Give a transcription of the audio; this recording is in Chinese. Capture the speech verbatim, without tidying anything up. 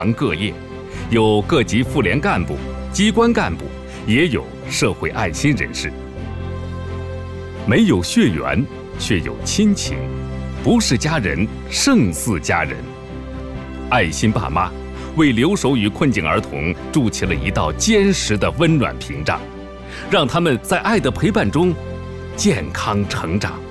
行各业，有各级妇联干部、机关干部，也有社会爱心人士。没有血缘，却有亲情，不是家人，胜似家人。爱心爸妈为留守与困境儿童筑起了一道坚实的温暖屏障，让他们在爱的陪伴中健康成长。